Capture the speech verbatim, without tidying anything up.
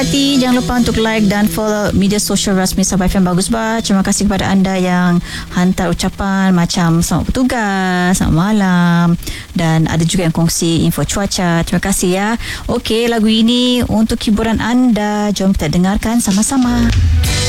Hati, jangan lupa untuk like dan follow media sosial rasmi Sabah F M Bagus Bah. Terima kasih kepada anda yang hantar ucapan macam selamat bertugas, selamat malam, dan ada juga yang kongsi info cuaca. Terima kasih ya. Okey, lagu ini untuk hiburan anda. Jom kita dengarkan sama-sama.